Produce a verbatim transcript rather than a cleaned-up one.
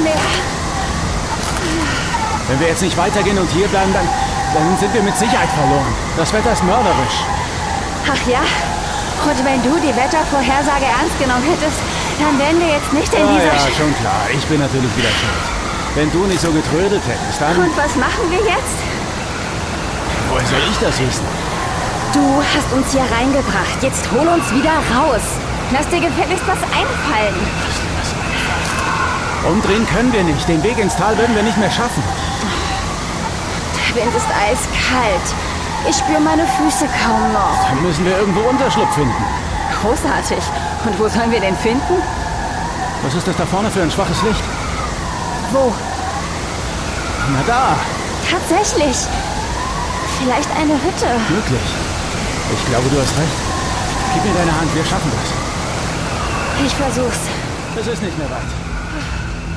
mehr. Wenn wir jetzt nicht weitergehen und hier bleiben, dann, dann sind wir mit Sicherheit verloren. Das Wetter ist mörderisch. Ach ja? Und wenn du die Wettervorhersage ernst genommen hättest, dann wären wir jetzt nicht in Ah, dieser... ja, Sch schon klar. Ich bin natürlich wieder schuld. Wenn du nicht so getrödelt hättest, dann... Und was machen wir jetzt? Woher soll ich das wissen? Du hast uns hier reingebracht. Jetzt hol uns wieder raus. Lass dir gefälligst was einfallen. Umdrehen können wir nicht. Den Weg ins Tal werden wir nicht mehr schaffen. Der Wind ist eiskalt. Ich spüre meine Füße kaum noch. Dann müssen wir irgendwo Unterschlupf finden. Großartig. Und wo sollen wir den finden? Was ist das da vorne für ein schwaches Licht? Wo? Na da. Tatsächlich. Vielleicht eine Hütte. Möglich. Ich glaube, du hast recht. Gib mir deine Hand, wir schaffen das. Ich versuch's. Es ist nicht mehr weit.